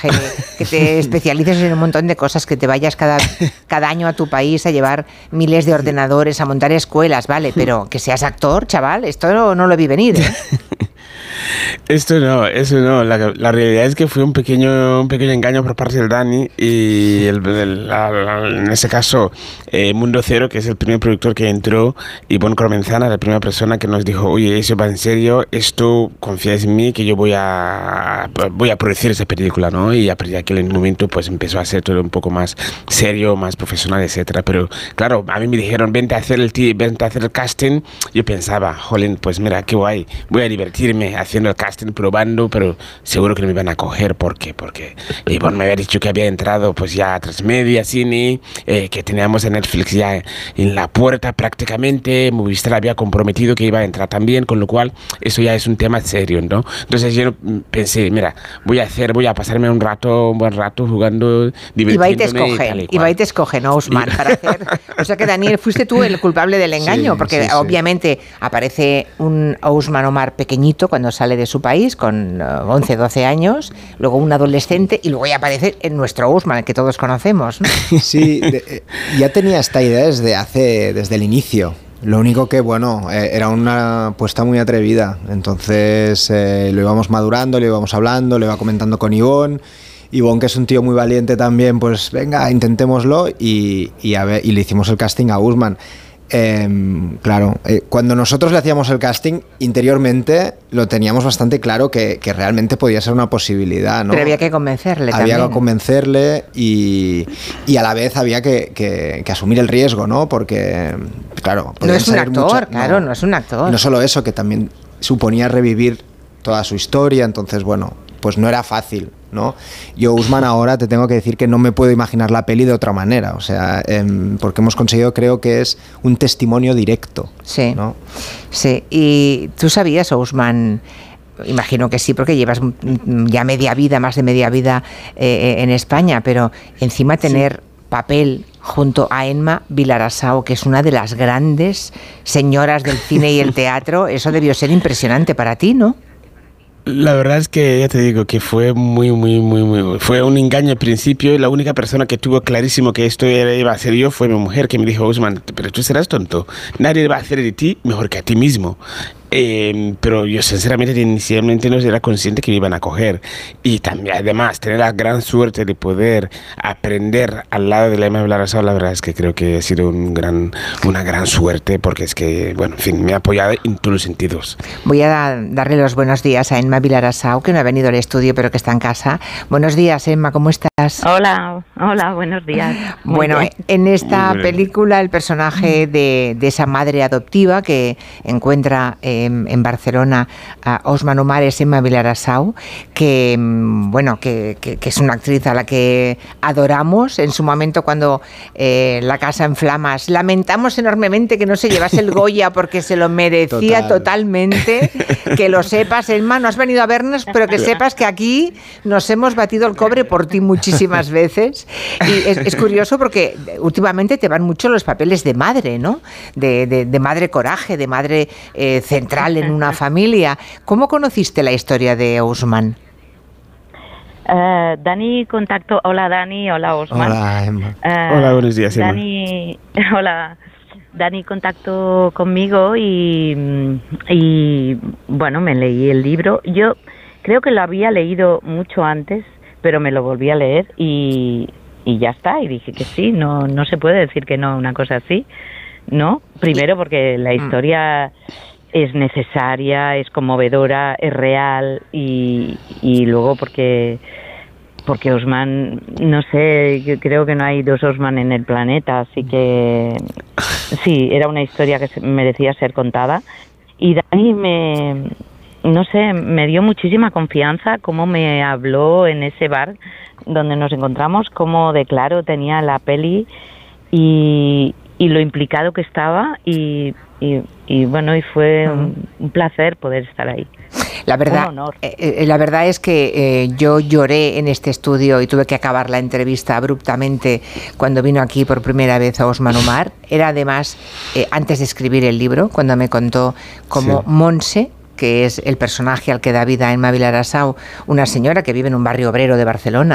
viaje, que te especialices en un montón de cosas, que te vayas cada año a tu país a llevar miles de ordenadores, a montar escuelas, vale, pero que seas actor, chaval, esto no lo vi venir, ¿eh? Eso no. La realidad es que fue un pequeño engaño por parte del Dani y en ese caso Mundo Cero, que es el primer productor que entró, y Bon Cromenzana, la primera persona que nos dijo, oye, eso va en serio, esto confías en mí, que yo voy a producir esa película, ¿no? Y a partir de aquel momento pues empezó a ser todo un poco más serio, más profesional, etcétera. Pero claro, a mí me dijeron, vente a hacer el casting. Yo pensaba, jolín, pues mira, qué guay, voy a divertirme haciendo el casting, probando, pero seguro que no me iban a coger porque Ivonne me había dicho que había entrado pues ya a 3Media, Cine, que teníamos a Netflix ya en la puerta prácticamente, Movistar había comprometido que iba a entrar también, con lo cual eso ya es un tema serio, ¿no? Entonces yo pensé, mira, voy a pasarme un buen rato jugando, divirtiéndome Ibai te escoge, ¿no, Ousmane? Para hacer, o sea que, Daniel, fuiste tú el culpable del engaño, sí, porque obviamente aparece un Ousmane Omar pequeñito cuando sale de su país, con 11, 12 años, luego un adolescente, y luego ya aparece en nuestro Ousmane, que todos conocemos, ¿no? Sí, ya tenía esta idea desde el inicio. Lo único que, bueno, era una apuesta muy atrevida. Entonces lo íbamos madurando, lo íbamos hablando, lo iba comentando con Ivonne. Ivonne, que es un tío muy valiente también, pues venga, intentémoslo, y le hicimos el casting a Ousmane. Claro, cuando nosotros le hacíamos el casting, interiormente lo teníamos bastante claro que realmente podía ser una posibilidad, ¿no? Pero había que convencerle también. Había que convencerle y a la vez había que asumir el riesgo, ¿no? Porque, claro, no es un actor, no es un actor. No solo eso, que también suponía revivir toda su historia, entonces, bueno, pues no era fácil, ¿no? Yo, Ousmane, ahora te tengo que decir que no me puedo imaginar la peli de otra manera, o sea, porque hemos conseguido, creo que es un testimonio directo, sí, ¿no? Sí, y tú sabías, Ousmane, imagino que sí, porque llevas ya más de media vida en España, pero encima tener papel junto a Emma Vilarasau, que es una de las grandes señoras del cine y el teatro, eso debió ser impresionante para ti, ¿no? La verdad es que ya te digo que fue muy fue un engaño al principio, y la única persona que tuvo clarísimo que esto iba a ser yo fue mi mujer, que me dijo, Ousmane, pero tú serás tonto, nadie va a hacer de ti mejor que a ti mismo. Pero yo sinceramente inicialmente no era consciente que me iban a coger, y también además tener la gran suerte de poder aprender al lado de la Emma Vilarasau, la verdad es que creo que ha sido una gran suerte, porque es que, bueno, en fin, me ha apoyado en todos los sentidos. Voy a darle los buenos días a Emma Vilarasau, que no ha venido al estudio pero que está en casa. Buenos días, Emma, ¿cómo estás? Hola, buenos días. Bueno, en esta película el personaje de esa madre adoptiva que encuentra en Barcelona a Ousmane Omar es Emma Vilarasau, que bueno, que es una actriz a la que adoramos. En su momento, cuando La casa en flamas, lamentamos enormemente que no se llevase el Goya porque se lo merecía totalmente. Que lo sepas, Emma, no has venido a vernos, pero que sepas que aquí nos hemos batido el cobre por ti muchísimas veces. Y es curioso porque últimamente te van mucho los papeles de madre, ¿no? De madre coraje, de madre central en una familia. ¿Cómo conociste la historia de Ousmane? Dani contactó. Hola, Dani. Hola, Ousmane. Hola, Emma. Hola, buenos días, Emma. Dani contactó conmigo y bueno, me leí el libro. Yo creo que lo había leído mucho antes, pero me lo volví a leer y ya está. Y dije que sí, no se puede decir que no, una cosa así, ¿no? Primero porque la historia es necesaria, es conmovedora, es real, y luego porque Ousmane, no sé, yo creo que no hay dos Ousmane en el planeta, así que sí, era una historia que merecía ser contada. Y Dani me dio muchísima confianza, cómo me habló en ese bar donde nos encontramos, cómo de claro tenía la peli y lo implicado que estaba, y bueno, y fue un placer poder estar ahí. La verdad es que yo lloré en este estudio y tuve que acabar la entrevista abruptamente cuando vino aquí por primera vez a Ousmane Omar. Era además antes de escribir el libro, cuando me contó cómo Montse, que es el personaje al que da vida Emma Vilarasau, una señora que vive en un barrio obrero de Barcelona,